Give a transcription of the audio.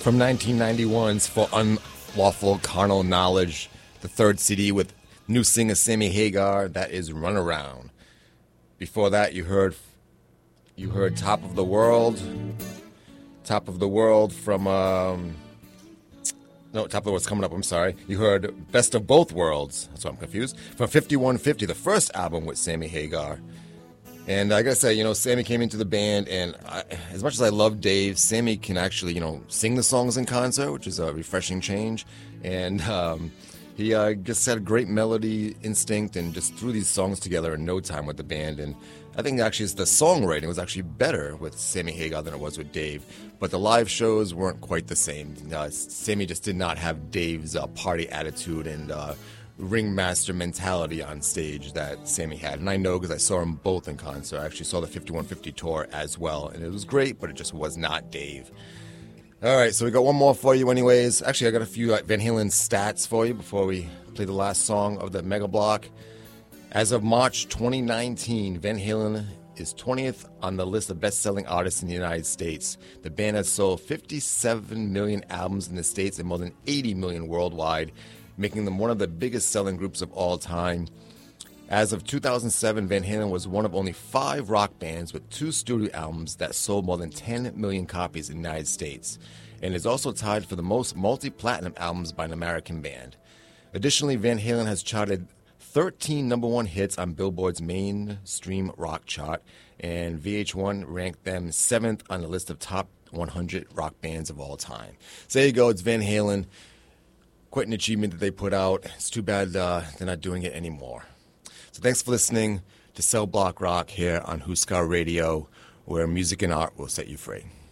From 1991's For Unlawful Carnal Knowledge, the third CD with new singer Sammy Hagar, that is Run Around. Before that, you heard Top of the World from Top of the World's coming up, I'm sorry. You heard Best of Both Worlds, that's why I'm confused, from 5150, the first album with Sammy Hagar. And I gotta say, Sammy came into the band, and as much as I love Dave, Sammy can actually, sing the songs in concert, which is a refreshing change. And he just had a great melody instinct and just threw these songs together in no time with the band. And I think actually the songwriting was actually better with Sammy Hagar than it was with Dave. But the live shows weren't quite the same. Sammy just did not have Dave's party attitude and ringmaster mentality on stage that Sammy had. And I know because I saw them both in concert. I actually saw the 5150 tour as well. And it was great, but it just was not Dave. All right, so we got one more for you anyways. Actually, I got a few Van Halen stats for you before we play the last song of the Mega Block. As of March 2019, Van Halen is 20th on the list of best-selling artists in the United States. The band has sold 57 million albums in the States and more than 80 million worldwide, making them one of the biggest selling groups of all time. As of 2007, Van Halen was one of only 5 rock bands with 2 studio albums that sold more than 10 million copies in the United States, and is also tied for the most multi-platinum albums by an American band. Additionally, Van Halen has charted 13 number 1 hits on Billboard's mainstream rock chart, and VH1 ranked them 7th on the list of top 100 rock bands of all time. So there you go, it's Van Halen. Quite an achievement that they put out. It's too bad they're not doing it anymore. So thanks for listening to Cell Block Rock here on Huskar Radio, where music and art will set you free.